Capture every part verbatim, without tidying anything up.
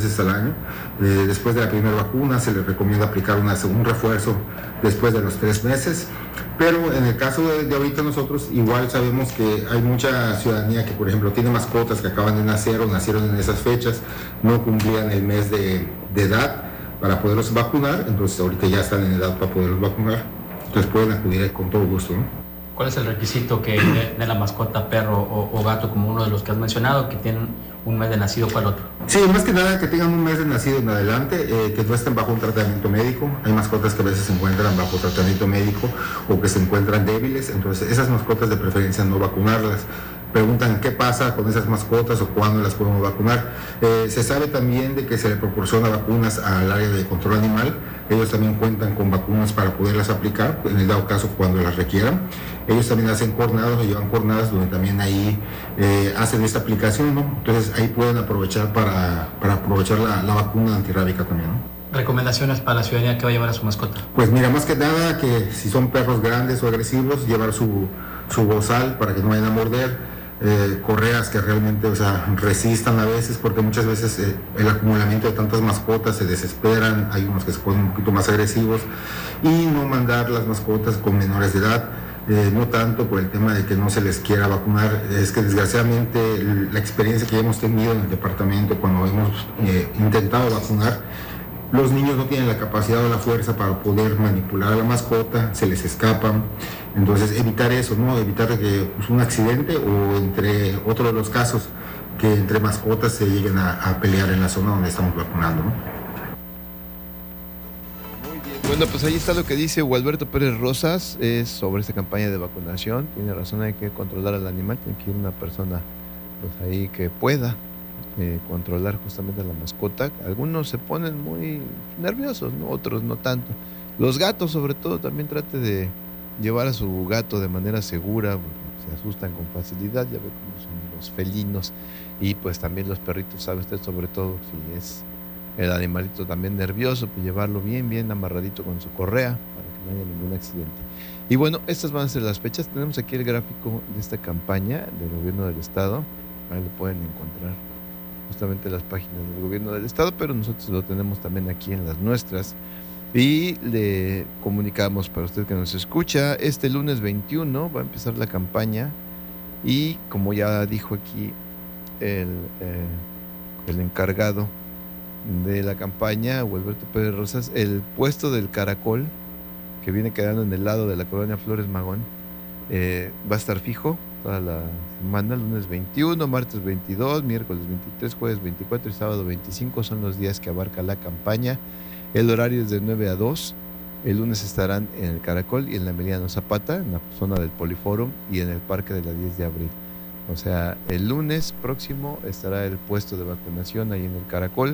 veces al año. Eh, después de la primera vacuna se le recomienda aplicar una, un refuerzo después de los tres meses. Pero en el caso de, de ahorita nosotros igual sabemos que hay mucha ciudadanía que, por ejemplo, tiene mascotas que acaban de nacer o nacieron en esas fechas, no cumplían el mes de, de edad para poderlos vacunar, entonces ahorita ya están en edad para poderlos vacunar, entonces pueden acudir con todo gusto, ¿no? ¿Cuál es el requisito que de, de la mascota, perro o, o gato, como uno de los que has mencionado, que tienen un mes de nacido para el otro? Sí, más que nada que tengan un mes de nacido en adelante, eh, que no estén bajo un tratamiento médico. Hay mascotas que a veces se encuentran bajo tratamiento médico o que se encuentran débiles, entonces esas mascotas de preferencia no vacunarlas. Preguntan qué pasa con esas mascotas o cuándo las podemos vacunar. Eh, se sabe también de que se le proporciona vacunas al área de control animal. Ellos también cuentan con vacunas para poderlas aplicar, en el dado caso cuando las requieran. Ellos también hacen jornadas o llevan jornadas donde también ahí eh, hacen esta aplicación, ¿no? Entonces ahí pueden aprovechar para, para aprovechar la, la vacuna antirrábica también, ¿no? ¿Recomendaciones para la ciudadanía que va a llevar a su mascota? Pues mira, más que nada que si son perros grandes o agresivos, llevar su, su bozal para que no vayan a morder. Eh, correas que realmente, o sea, resistan a veces, porque muchas veces eh, el acumulamiento de tantas mascotas se desesperan, hay unos que se ponen un poquito más agresivos, y no mandar las mascotas con menores de edad, eh, no tanto por el tema de que no se les quiera vacunar, es que desgraciadamente la experiencia que hemos tenido en el departamento cuando hemos eh, intentado vacunar, los niños no tienen la capacidad o la fuerza para poder manipular a la mascota, se les escapan. Entonces evitar eso, ¿no? Evitar que pues, un accidente o entre otros de los casos que entre mascotas se lleguen a, a pelear en la zona donde estamos vacunando, ¿no? Muy bien. Bueno, pues ahí está lo que dice Gualberto Pérez Rosas, es sobre esta campaña de vacunación. Tiene razón, hay que controlar al animal, tiene que ir una persona pues ahí que pueda Eh, controlar justamente a la mascota. Algunos se ponen muy nerviosos, ¿no? Otros no tanto. Los gatos, sobre todo, también trate de llevar a su gato de manera segura, porque se asustan con facilidad, ya ve cómo son los felinos, y pues también los perritos, sabe usted, sobre todo si es el animalito también nervioso, pues llevarlo bien, bien amarradito con su correa para que no haya ningún accidente. Y bueno, estas van a ser las fechas. Tenemos aquí el gráfico de esta campaña del gobierno del estado, ahí lo pueden encontrar justamente las páginas del gobierno del estado, pero nosotros lo tenemos también aquí en las nuestras y le comunicamos para usted que nos escucha, este lunes veintiuno va a empezar la campaña y como ya dijo aquí el, eh, el encargado de la campaña, Gualberto Pérez Rosas, el puesto del Caracol que viene quedando en el lado de la colonia Flores Magón eh, va a estar fijo toda la semana, lunes veintiuno, martes veintidós, miércoles veintitrés, jueves veinticuatro y sábado veinticinco son los días que abarca la campaña. El horario es de nueve a dos. El lunes estarán en el Caracol y en la Emiliano Zapata, en la zona del Poliforum y en el Parque de la diez de abril. O sea, el lunes próximo estará el puesto de vacunación ahí en el Caracol,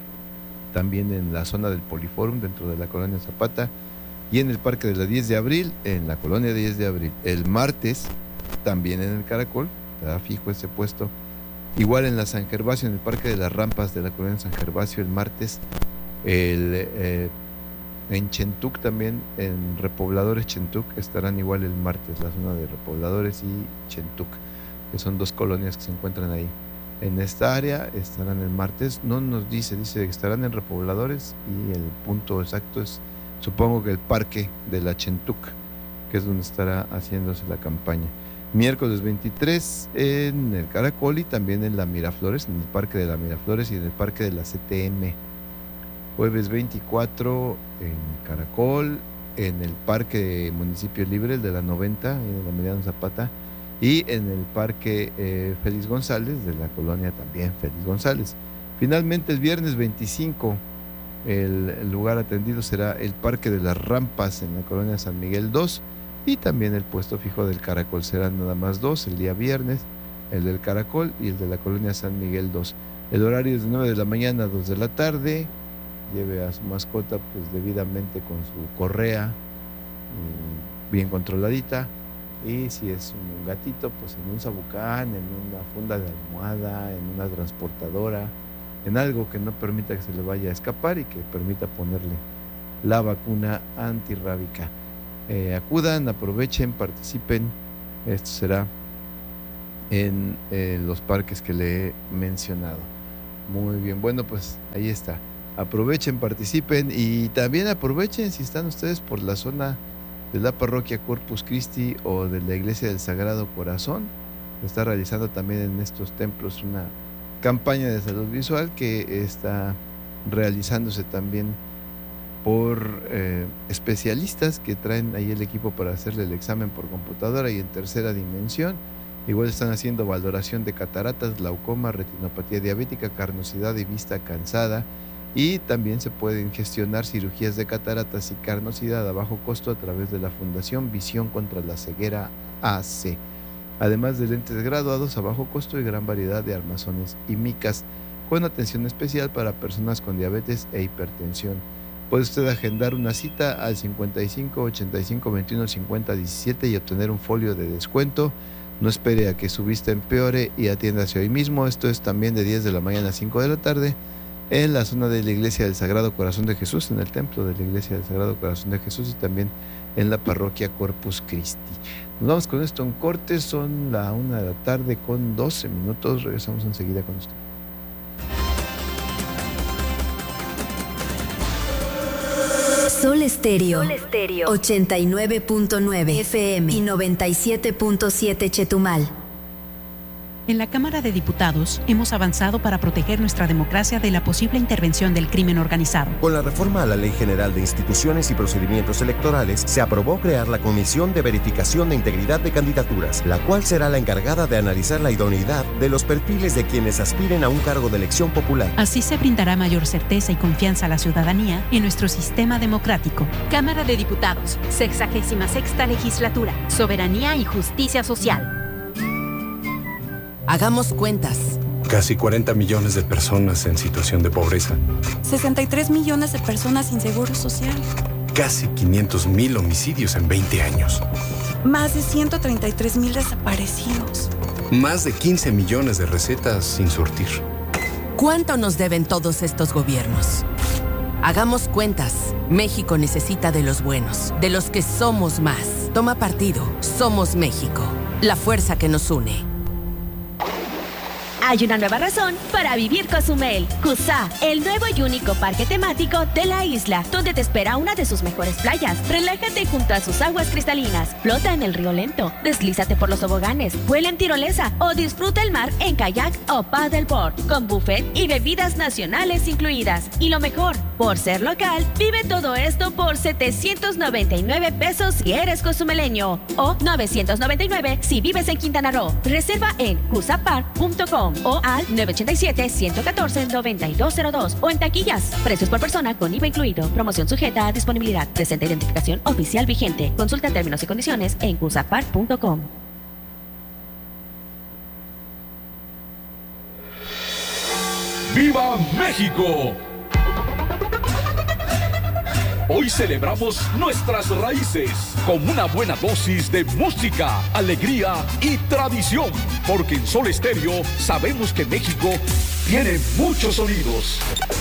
también en la zona del Poliforum dentro de la colonia Zapata y en el Parque de la diez de abril, en la colonia diez de abril. El martes también en el Caracol, está fijo ese puesto. Igual en la San Gervasio, en el Parque de las Rampas de la colonia San Gervasio, el martes. El, eh, en Chentuc también, en Repobladores Chentuc, estarán igual el martes, la zona de Repobladores y Chentuc, que son dos colonias que se encuentran ahí. En esta área estarán el martes, no nos dice, dice que estarán en Repobladores y el punto exacto es, supongo que el Parque de la Chentuc, que es donde estará haciéndose la campaña. Miércoles veintitrés en el Caracol y también en la Miraflores, en el Parque de la Miraflores y en el Parque de la C T M. Jueves veinticuatro en Caracol, en el Parque Municipio Libre, el de la noventa, en la Emiliano Zapata, y en el Parque eh, Félix González, de la colonia también Félix González. Finalmente, el viernes veinticinco, el, el lugar atendido será el Parque de las Rampas, en la colonia San Miguel dos, y también el puesto fijo del Caracol. Serán nada más dos, el día viernes, el del Caracol y el de la colonia San Miguel dos. El horario es de nueve de la mañana a dos de la tarde. Lleve a su mascota pues debidamente con su correa bien controladita, y si es un gatito pues en un sabucán, en una funda de almohada, en una transportadora, en algo que no permita que se le vaya a escapar y que permita ponerle la vacuna antirrábica. Eh, acudan, aprovechen, participen. Esto será en eh, los parques que le he mencionado. Muy bien, bueno, pues ahí está. Aprovechen, participen y también aprovechen si están ustedes por la zona de la parroquia Corpus Christi o de la Iglesia del Sagrado Corazón. Se está realizando también en estos templos una campaña de salud visual que está realizándose también por eh, especialistas que traen ahí el equipo para hacerle el examen por computadora y en tercera dimensión. Igual están haciendo valoración de cataratas, glaucoma, retinopatía diabética, carnosidad y vista cansada. Y también se pueden gestionar cirugías de cataratas y carnosidad a bajo costo a través de la Fundación Visión contra la Ceguera A C. Además de lentes graduados a bajo costo y gran variedad de armazones y micas, con atención especial para personas con diabetes e hipertensión. Puede usted agendar una cita al cincuenta y cinco, ochenta y cinco, veintiuno, cincuenta, diecisiete y obtener un folio de descuento. No espere a que su vista empeore y atiéndase hoy mismo. Esto es también de diez de la mañana a cinco de la tarde en la zona de la Iglesia del Sagrado Corazón de Jesús, en el templo de la Iglesia del Sagrado Corazón de Jesús y también en la parroquia Corpus Christi. Nos vamos con esto en corte, son la una de la tarde con doce minutos. Regresamos enseguida con usted. Sol Estéreo, Sol Estéreo, ochenta y nueve punto nueve F M y noventa y siete punto siete Chetumal. En la Cámara de Diputados hemos avanzado para proteger nuestra democracia de la posible intervención del crimen organizado. Con la reforma a la Ley General de Instituciones y Procedimientos Electorales, se aprobó crear la Comisión de Verificación de Integridad de Candidaturas, la cual será la encargada de analizar la idoneidad de los perfiles de quienes aspiren a un cargo de elección popular. Así se brindará mayor certeza y confianza a la ciudadanía en nuestro sistema democrático. Cámara de Diputados, sexagésima sexta legislatura, Soberanía y Justicia Social. Hagamos cuentas. Casi cuarenta millones de personas en situación de pobreza. sesenta y tres millones de personas sin seguro social. Casi quinientos mil homicidios en veinte años. Más de ciento treinta y tres mil desaparecidos. Más de quince millones de recetas sin surtir. ¿Cuánto nos deben todos estos gobiernos? Hagamos cuentas. México necesita de los buenos, de los que somos más. Toma partido. Somos México. La fuerza que nos une. Hay una nueva razón para vivir Cozumel. Cusá, el nuevo y único parque temático de la isla, donde te espera una de sus mejores playas. Relájate junto a sus aguas cristalinas, flota en el río lento, deslízate por los toboganes, vuela en tirolesa o disfruta el mar en kayak o paddleboard, con buffet y bebidas nacionales incluidas. Y lo mejor, por ser local, vive todo esto por setecientos noventa y nueve pesos si eres cozumeleño o novecientos noventa y nueve si vives en Quintana Roo. Reserva en cusapar punto com o al nueve ocho siete, uno uno cuatro, nueve dos cero dos o en taquillas. Precios por persona con I V A incluido. Promoción sujeta a disponibilidad. Presenta identificación oficial vigente. Consulta términos y condiciones en cusapar punto com. ¡Viva México! Hoy celebramos nuestras raíces con una buena dosis de música, alegría y tradición, porque en Sol Estéreo sabemos que México tiene muchos sonidos.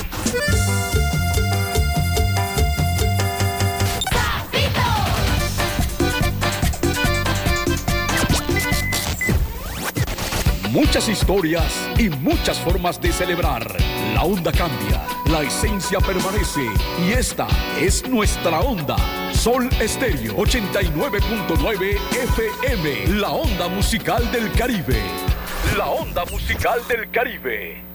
Muchas historias y muchas formas de celebrar. La onda cambia, la esencia permanece y esta es nuestra onda. Sol Estéreo ochenta y nueve punto nueve F M, la onda musical del Caribe. La onda musical del Caribe.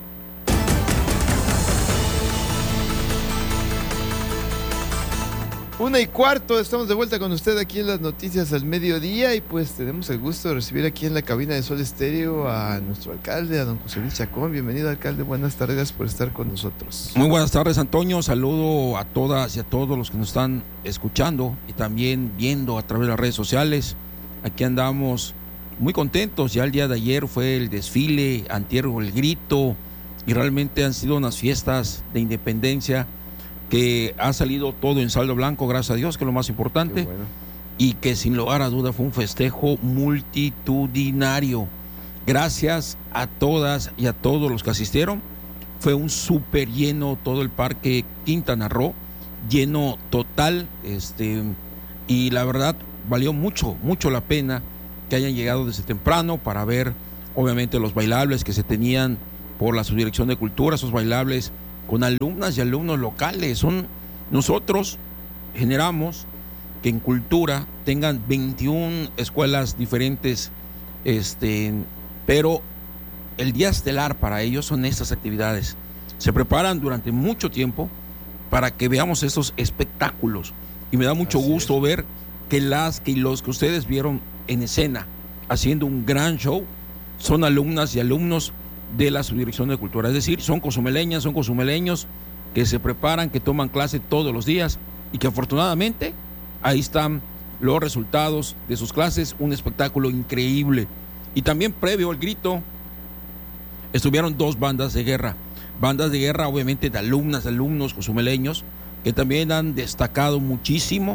Una y cuarto, estamos de vuelta con usted aquí en las noticias al mediodía y pues tenemos el gusto de recibir aquí en la cabina de Sol Estéreo a nuestro alcalde, a don José Luis Chacón. Bienvenido, alcalde, buenas tardes por estar con nosotros. Muy buenas tardes, Antonio, saludo a todas y a todos los que nos están escuchando y también viendo a través de las redes sociales. Aquí andamos muy contentos, ya el día de ayer fue el desfile, antier el grito y realmente han sido unas fiestas de independencia que ha salido todo en saldo blanco, gracias a Dios, que es lo más importante, bueno. Y que sin lugar a duda fue un festejo multitudinario. Gracias a todas y a todos los que asistieron. Fue un súper lleno todo el parque Quintana Roo, lleno total, este, y la verdad valió mucho, mucho la pena que hayan llegado desde temprano para ver, obviamente, los bailables que se tenían por la Subdirección de Cultura, esos bailables con alumnas y alumnos locales. Son, nosotros generamos que en cultura tengan veintiuna escuelas diferentes, este, pero el día estelar para ellos son estas actividades. Se preparan durante mucho tiempo para que veamos estos espectáculos, y me da mucho Así gusto es. ver que las que los que ustedes vieron en escena haciendo un gran show son alumnas y alumnos de la Subdirección de Cultura, es decir, son cozumeleñas, son cozumeleños que se preparan, que toman clase todos los días y que afortunadamente ahí están los resultados de sus clases, un espectáculo increíble. Y también previo al grito estuvieron dos bandas de guerra, bandas de guerra obviamente de alumnas, de alumnos cozumeleños que también han destacado muchísimo,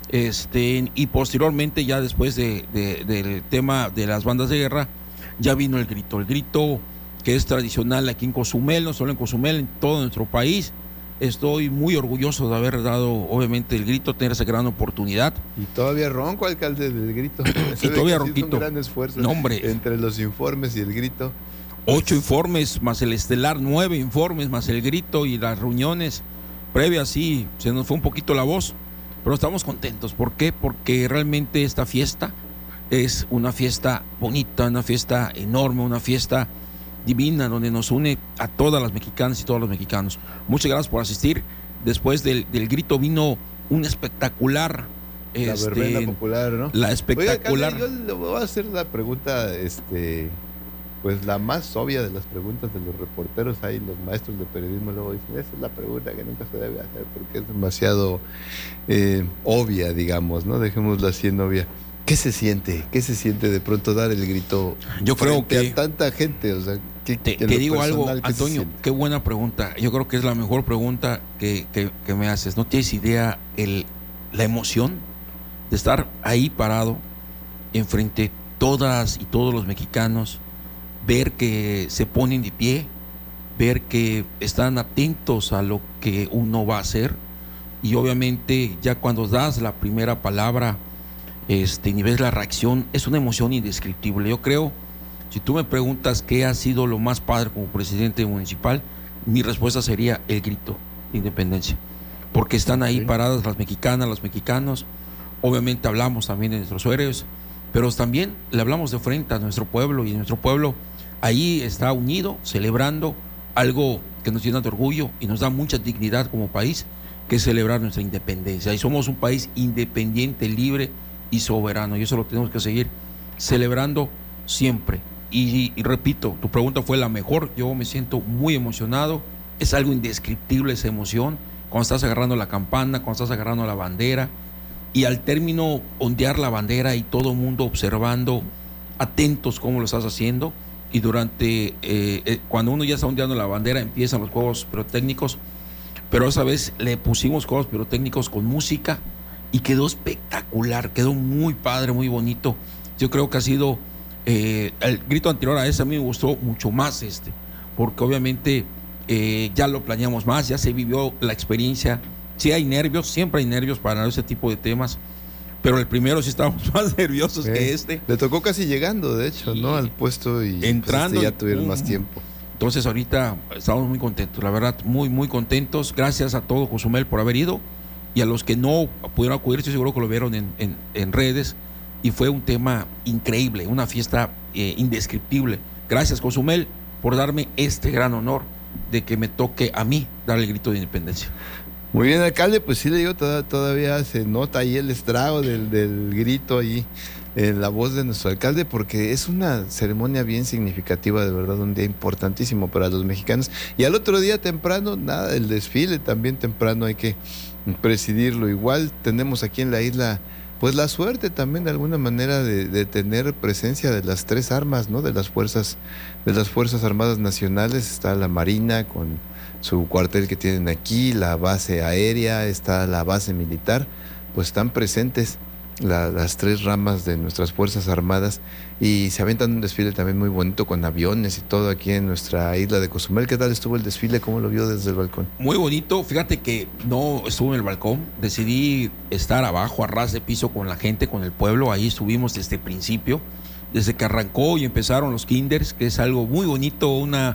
este, y posteriormente ya después de, de, del tema de las bandas de guerra ya vino el grito, el grito que es tradicional aquí en Cozumel, no solo en Cozumel, en todo nuestro país. Estoy muy orgulloso de haber dado, obviamente, el grito, tener esa gran oportunidad. Y todavía ronco, alcalde, del grito. Y todavía ronquito. Un gran esfuerzo no, hombre. Entre los informes y el grito. Ocho informes, más el estelar, nueve informes, más el grito y las reuniones previas, sí, se nos fue un poquito la voz, pero estamos contentos. ¿Por qué? Porque realmente esta fiesta es una fiesta bonita, una fiesta enorme, una fiesta divina, donde nos une a todas las mexicanas y todos los mexicanos. Muchas gracias por asistir. Después del, del grito vino un espectacular, la este, verbena popular, ¿no? La espectacular. Oiga, Carly, yo le voy a hacer la pregunta, este, pues la más obvia de las preguntas de los reporteros. Ahí los maestros de periodismo luego dicen, esa es la pregunta que nunca se debe hacer porque es demasiado eh, obvia, digamos, ¿no? Dejémosla así en obvia. ¿Qué se siente? ¿Qué se siente de pronto dar el grito? Yo creo que a tanta gente, o sea, que, te, te digo algo, Antonio, qué buena pregunta. Yo creo que es la mejor pregunta que, que, que me haces. No tienes idea el, la emoción de estar ahí parado enfrente todas y todos los mexicanos, ver que se ponen de pie, ver que están atentos a lo que uno va a hacer, y obviamente ya cuando das la primera palabra, Este, y ves la reacción, es una emoción indescriptible. Yo creo, si tú me preguntas qué ha sido lo más padre como presidente municipal, mi respuesta sería el grito de independencia, porque están ahí paradas las mexicanas, los mexicanos. Obviamente hablamos también de nuestros héroes, pero también le hablamos de frente a nuestro pueblo, y nuestro pueblo ahí está unido, celebrando algo que nos llena de orgullo y nos da mucha dignidad como país, que es celebrar nuestra independencia. Y somos un país independiente, libre y soberano, y eso lo tenemos que seguir celebrando siempre. Y, y repito, tu pregunta fue la mejor. Yo me siento muy emocionado, es algo indescriptible esa emoción cuando estás agarrando la campana, cuando estás agarrando la bandera, y al término ondear la bandera y todo el mundo observando, atentos cómo lo estás haciendo. Y durante eh, eh, cuando uno ya está ondeando la bandera, empiezan los juegos pirotécnicos, pero esa vez le pusimos juegos pirotécnicos con música y quedó espectacular, quedó muy padre, muy bonito. Yo creo que ha sido eh, el grito anterior a ese, a mí me gustó mucho más este, porque obviamente eh, ya lo planeamos más, ya se vivió la experiencia. Sí hay nervios, siempre hay nervios para ese tipo de temas, pero el primero sí estábamos más nerviosos eh, que este. Le tocó casi llegando, de hecho, ¿no? Al puesto, y entrando, pues este ya tuvieron más tiempo. Entonces ahorita estamos muy contentos, la verdad, muy, muy contentos. Gracias a todo Cozumel por haber ido, y a los que no pudieron acudir, estoy seguro que lo vieron en, en, en redes, y fue un tema increíble, una fiesta eh, indescriptible. Gracias, Cozumel, por darme este gran honor de que me toque a mí dar el grito de independencia. Muy bien, alcalde, pues sí le digo, todavía, todavía se nota ahí el estrago del, del grito ahí en la voz de nuestro alcalde, porque es una ceremonia bien significativa, de verdad, un día importantísimo para los mexicanos. Y al otro día temprano, nada, el desfile también temprano hay que presidirlo. Igual tenemos aquí en la isla pues la suerte también de alguna manera de, de tener presencia de las tres armas, ¿no? De las fuerzas, de las Fuerzas Armadas Nacionales. Está la Marina con su cuartel que tienen aquí, la base aérea, está la base militar, pues están presentes la, las tres ramas de nuestras Fuerzas Armadas, y se aventan un desfile también muy bonito con aviones y todo aquí en nuestra isla de Cozumel. ¿Qué tal estuvo el desfile? ¿Cómo lo vio desde el balcón? Muy bonito. Fíjate que no estuve en el balcón, decidí estar abajo, a ras de piso, con la gente, con el pueblo. Ahí estuvimos desde el principio, desde que arrancó y empezaron los kinders, que es algo muy bonito, una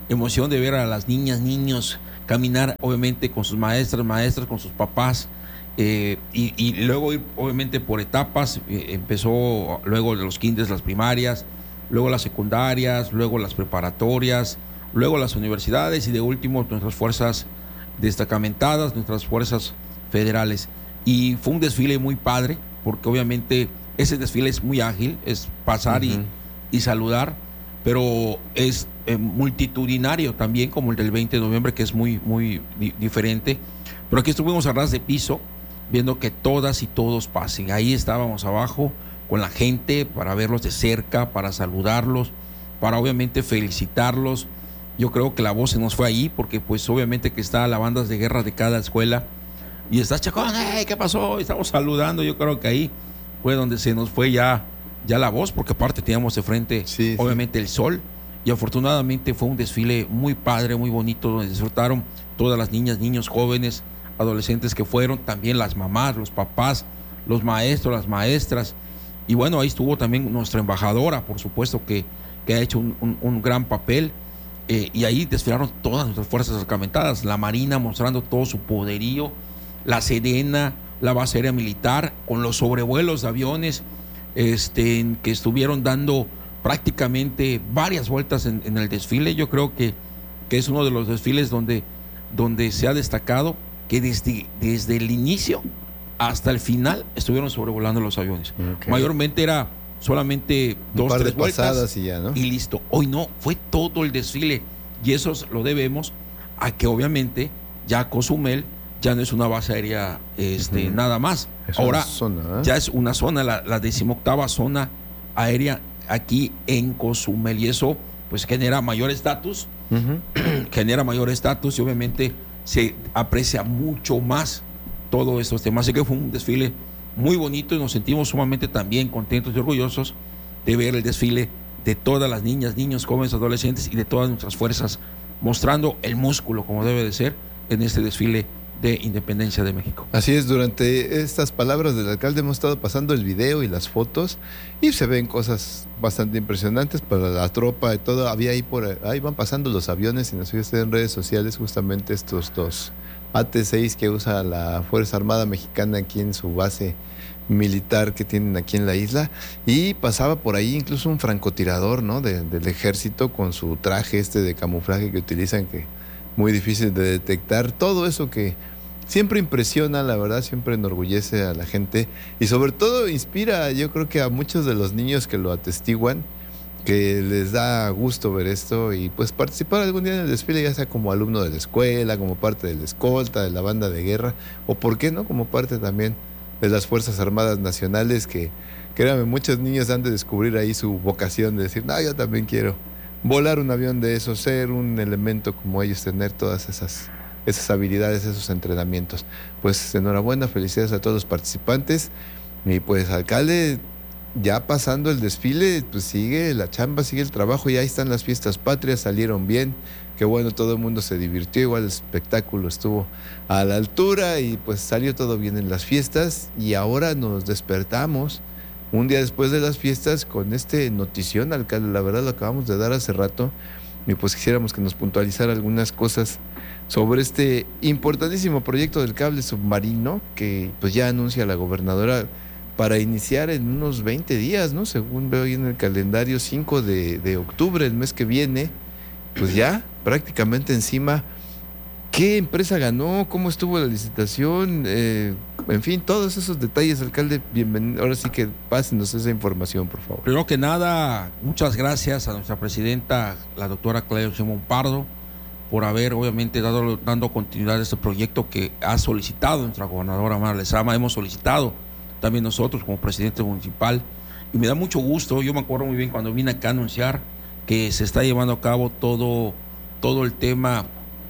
emoción de ver a las niñas, niños caminar, obviamente con sus maestras, maestras, con sus papás, eh, y, y luego ir obviamente por etapas. Eh, empezó luego de los kinders, las primarias, luego las secundarias, luego las preparatorias, luego las universidades y de último nuestras fuerzas destacamentadas, nuestras fuerzas federales. Y fue un desfile muy padre, porque obviamente ese desfile es muy ágil, es pasar uh-huh. y, y saludar, pero es eh, multitudinario también, como el del veinte de noviembre, que es muy, muy di- diferente. Pero aquí estuvimos a ras de piso, viendo que todas y todos pasen. Ahí estábamos abajo con la gente para verlos de cerca, para saludarlos, para obviamente felicitarlos. Yo creo que la voz se nos fue ahí, porque pues obviamente que está la bandas de guerra de cada escuela, y está Chacón, hey, ¿qué pasó? Estamos saludando. Yo creo que ahí fue donde se nos fue ya, ya la voz, porque aparte teníamos de frente sí, obviamente sí. el sol, y afortunadamente fue un desfile muy padre, muy bonito, donde disfrutaron todas las niñas, niños, jóvenes, adolescentes que fueron, también las mamás, los papás, los maestros, las maestras, y bueno, ahí estuvo también nuestra embajadora, por supuesto que, que ha hecho un, un, un gran papel, eh, y ahí desfilaron todas nuestras fuerzas destacamentadas, la Marina mostrando todo su poderío, la Sedena, la base aérea militar, con los sobrevuelos de aviones este, que estuvieron dando prácticamente varias vueltas en, en el desfile. Yo creo que, que es uno de los desfiles donde, donde se ha destacado que desde, desde el inicio hasta el final estuvieron sobrevolando los aviones. Okay. Mayormente era solamente dos, Un par tres de vueltas pasadas y ya, ¿no? Y listo. Hoy no, fue todo el desfile, y eso lo debemos a que obviamente ya Cozumel ya no es una base aérea este, uh-huh. nada más. Es Ahora zona, ¿eh? ya es una zona, la, la decimoctava zona aérea aquí en Cozumel, y eso pues genera mayor estatus, uh-huh. genera mayor estatus y obviamente se aprecia mucho más todos estos temas. Así que fue un desfile muy bonito y nos sentimos sumamente también contentos y orgullosos de ver el desfile de todas las niñas, niños, jóvenes, adolescentes y de todas nuestras fuerzas, mostrando el músculo como debe de ser en este desfile de Independencia de México. Así es, durante estas palabras del alcalde hemos estado pasando el video y las fotos y se ven cosas bastante impresionantes para la tropa y todo. Había ahí por ahí van pasando los aviones y nos sigue en redes sociales justamente estos dos A T seis que usa la Fuerza Armada Mexicana aquí en su base militar que tienen aquí en la isla, y pasaba por ahí incluso un francotirador, ¿no? De, del ejército con su traje este de camuflaje que utilizan, que muy difícil de detectar. Todo eso que siempre impresiona, la verdad, siempre enorgullece a la gente y sobre todo inspira, yo creo que a muchos de los niños que lo atestiguan, que les da gusto ver esto y pues participar algún día en el desfile, ya sea como alumno de la escuela, como parte de la escolta, de la banda de guerra, o por qué no, como parte también de las Fuerzas Armadas Nacionales, que créanme, muchos niños han de descubrir ahí su vocación de decir, no, yo también quiero volar un avión de esos, ser un elemento como ellos, tener todas esas, esas habilidades, esos entrenamientos. Pues enhorabuena, felicidades a todos los participantes. Y pues, alcalde, ya pasando el desfile, pues sigue la chamba, sigue el trabajo, ya ahí están las fiestas patrias, salieron bien, qué bueno, todo el mundo se divirtió, igual el espectáculo estuvo a la altura y pues salió todo bien en las fiestas, y ahora nos despertamos un día después de las fiestas con este notición, alcalde. La verdad lo acabamos de dar hace rato y pues quisiéramos que nos puntualizara algunas cosas sobre este importantísimo proyecto del cable submarino que pues ya anuncia la gobernadora para iniciar en unos veinte días, ¿no? Según veo ahí en el calendario, cinco de, de octubre, el mes que viene, pues ya prácticamente encima. ¿Qué empresa ganó? ¿Cómo estuvo la licitación? Eh, en fin, todos esos detalles, alcalde, bienvenido. Ahora sí que pásenos esa información, por favor. Primero que nada, muchas gracias a nuestra presidenta, la doctora Claudia Sheinbaum Pardo, por haber obviamente dado dando continuidad a este proyecto que ha solicitado nuestra gobernadora Mara Lezama. Hemos solicitado también nosotros como presidente municipal, y me da mucho gusto. Yo me acuerdo muy bien cuando vine acá a anunciar que se está llevando a cabo todo, todo el tema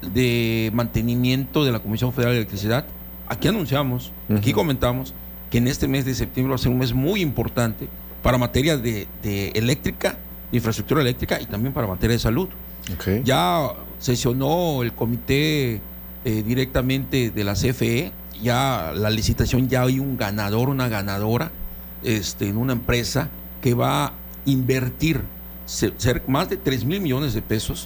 de mantenimiento de la Comisión Federal de Electricidad. Aquí anunciamos, uh-huh. aquí comentamos que en este mes de septiembre va a ser un mes muy importante para materia de, de eléctrica, de infraestructura eléctrica, y también para materia de salud. Okay. Ya sesionó el comité eh, directamente de la C F E, ya la licitación, ya hay un ganador, una ganadora este, en una empresa que va a invertir ser, ser más de tres mil millones de pesos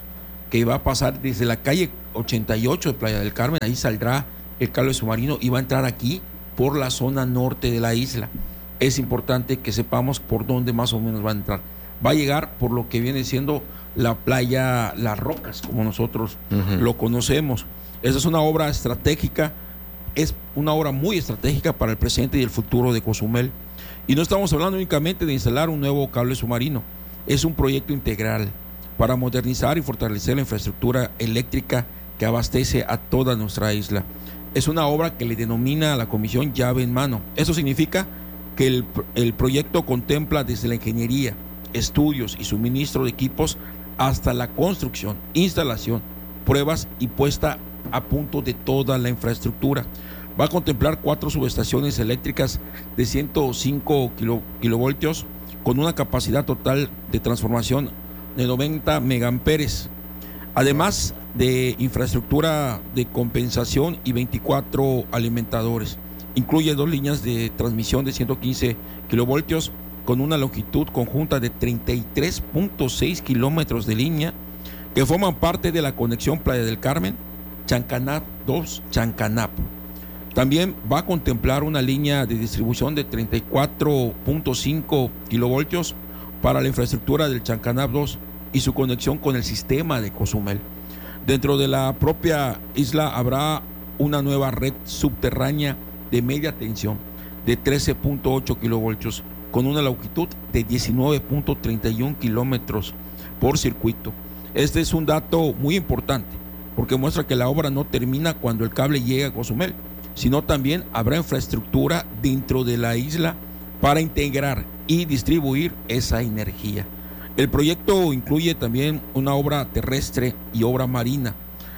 que va a pasar desde la calle ochenta y ocho de Playa del Carmen, ahí saldrá el cable submarino y va a entrar aquí por la zona norte de la isla. Es importante que sepamos por dónde más o menos va a entrar. Va a llegar por lo que viene siendo la playa Las Rocas, como nosotros uh-huh. lo conocemos. Esa es una obra estratégica, es una obra muy estratégica para el presente y el futuro de Cozumel. Y no estamos hablando únicamente de instalar un nuevo cable submarino, es un proyecto integral para modernizar y fortalecer la infraestructura eléctrica que abastece a toda nuestra isla. Es una obra que le denomina a la comisión llave en mano. Eso significa que el, el proyecto contempla desde la ingeniería, estudios y suministro de equipos hasta la construcción, instalación, pruebas y puesta a punto de toda la infraestructura. Va a contemplar cuatro subestaciones eléctricas de ciento cinco kilo, kilovoltios con una capacidad total de transformación de noventa megaamperes, además de infraestructura de compensación y veinticuatro alimentadores. Incluye dos líneas de transmisión de ciento quince kilovoltios con una longitud conjunta de treinta y tres punto seis kilómetros de línea que forman parte de la conexión Playa del Carmen, Chancanap dos, Chancanap. También va a contemplar una línea de distribución de treinta y cuatro punto cinco kilovoltios para la infraestructura del Chancanap dos y su conexión con el sistema de Cozumel. Dentro de la propia isla habrá una nueva red subterránea de media tensión de trece punto ocho kilovoltios con una longitud de diecinueve punto treinta y uno kilómetros por circuito. Este es un dato muy importante porque muestra que la obra no termina cuando el cable llega a Cozumel, sino también habrá infraestructura dentro de la isla para integrar y distribuir esa energía. El proyecto incluye también una obra terrestre y obra marina.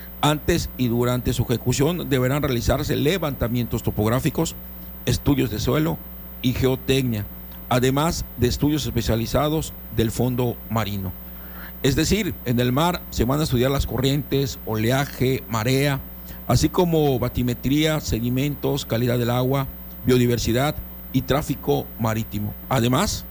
Antes y durante su ejecución deberán realizarse levantamientos topográficos, estudios de suelo y geotecnia, además de estudios especializados del fondo marino. Es decir, en el mar se van a estudiar las corrientes, oleaje, marea, así como batimetría, sedimentos, calidad del agua, biodiversidad y tráfico marítimo. Además,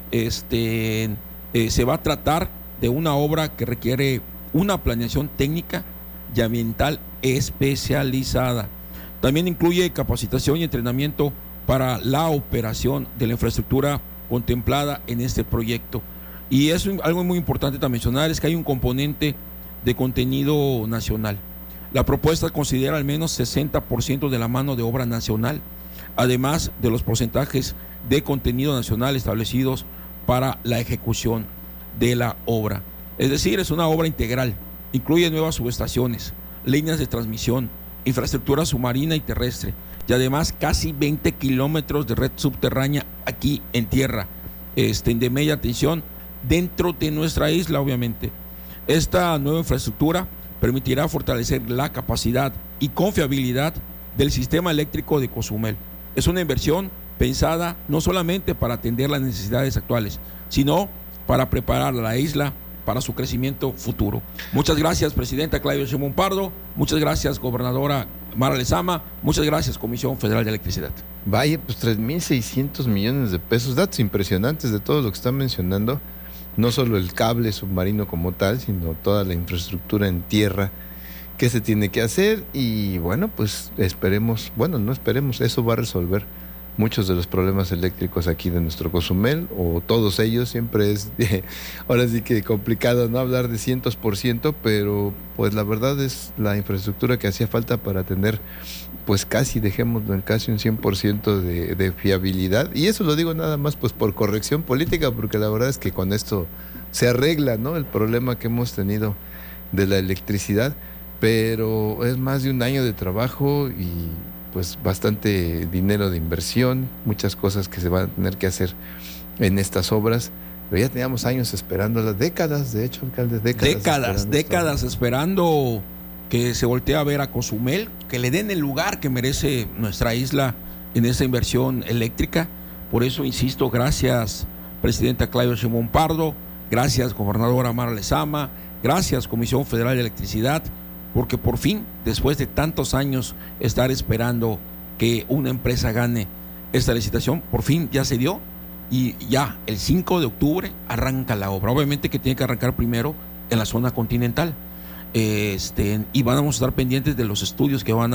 este, eh, se va a tratar de una obra que requiere una planeación técnica y ambiental especializada. También incluye capacitación y entrenamiento para la operación de la infraestructura contemplada en este proyecto. Y eso, algo muy importante también mencionar es que hay un componente de contenido nacional. La propuesta considera al menos sesenta por ciento de la mano de obra nacional, además de los porcentajes de contenido nacional establecidos para la ejecución de la obra. Es decir, es una obra integral, incluye nuevas subestaciones, líneas de transmisión, infraestructura submarina y terrestre, y además casi veinte kilómetros de red subterránea aquí en tierra, este, de media tensión, dentro de nuestra isla, obviamente. Esta nueva infraestructura permitirá fortalecer la capacidad y confiabilidad del sistema eléctrico de Cozumel. Es una inversión pensada no solamente para atender las necesidades actuales, sino para preparar a la isla para su crecimiento futuro. Muchas gracias, presidenta Claudia Sheinbaum Pardo. Muchas gracias, gobernadora Mara Lezama. Muchas gracias, Comisión Federal de Electricidad. Vaya, pues tres mil seiscientos millones de pesos, datos impresionantes de todo lo que están mencionando. No solo el cable submarino como tal, sino toda la infraestructura en tierra que se tiene que hacer. Y bueno, pues esperemos, bueno, no esperemos, eso va a resolver muchos de los problemas eléctricos aquí de nuestro Cozumel, o todos ellos. Siempre es, eh, ahora sí que complicado no hablar de cientos por ciento, pero pues la verdad es la infraestructura que hacía falta para tener, pues casi, dejémoslo en casi un cien por ciento de, de fiabilidad. Y eso lo digo nada más pues por corrección política, porque la verdad es que con esto se arregla, ¿no?, el problema que hemos tenido de la electricidad, pero es más de un año de trabajo y pues bastante dinero de inversión, muchas cosas que se van a tener que hacer en estas obras, pero ya teníamos años esperándolas, décadas, de hecho, alcalde, décadas. Décadas, esperando décadas esto. esperando que se voltee a ver a Cozumel, que le den el lugar que merece nuestra isla en esta inversión eléctrica. Por eso insisto, gracias, presidenta Claudia Sheinbaum Pardo, gracias, gobernadora Mara Lezama, gracias, Comisión Federal de Electricidad, porque por fin, después de tantos años estar esperando que una empresa gane esta licitación, por fin ya se dio y ya el cinco de octubre arranca la obra. Obviamente que tiene que arrancar primero en la zona continental. Este, y vamos a estar pendientes de los estudios que van a